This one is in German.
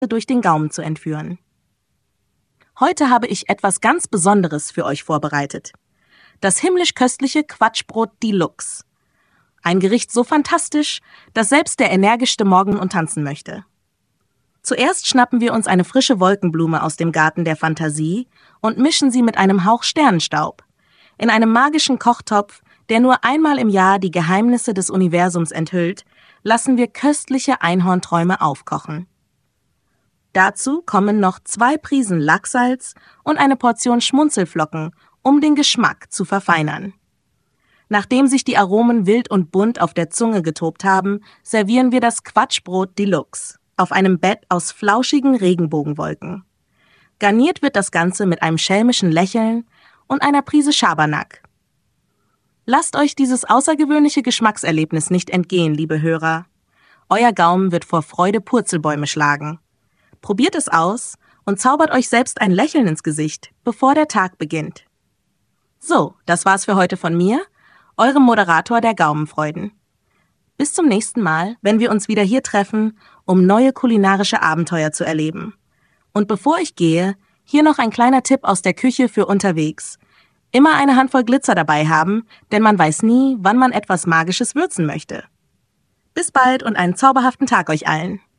durch den Gaumen zu entführen. Heute habe ich etwas ganz Besonderes für euch vorbereitet. Das himmlisch-köstliche Quatschbrot Deluxe. Ein Gericht so fantastisch, dass selbst der energischste morgen und tanzen möchte. Zuerst schnappen wir uns eine frische Wolkenblume aus dem Garten der Fantasie und mischen sie mit einem Hauch Sternenstaub. In einem magischen Kochtopf, der nur einmal im Jahr die Geheimnisse des Universums enthüllt, lassen wir köstliche Einhornträume aufkochen. Dazu kommen noch 2 Prisen Lachsalz und eine Portion Schmunzelflocken, um den Geschmack zu verfeinern. Nachdem sich die Aromen wild und bunt auf der Zunge getobt haben, servieren wir das Quatschbrot Deluxe auf einem Bett aus flauschigen Regenbogenwolken. Garniert wird das Ganze mit einem schelmischen Lächeln und einer Prise Schabernack. Lasst euch dieses außergewöhnliche Geschmackserlebnis nicht entgehen, liebe Hörer. Euer Gaumen wird vor Freude Purzelbäume schlagen. Probiert es aus und zaubert euch selbst ein Lächeln ins Gesicht, bevor der Tag beginnt. So, das war's für heute von mir, eurem Moderator der Gaumenfreuden. Bis zum nächsten Mal, wenn wir uns wieder hier treffen, um neue kulinarische Abenteuer zu erleben. Und bevor ich gehe, hier noch ein kleiner Tipp aus der Küche für unterwegs. Immer eine Handvoll Glitzer dabei haben, denn man weiß nie, wann man etwas Magisches würzen möchte. Bis bald und einen zauberhaften Tag euch allen.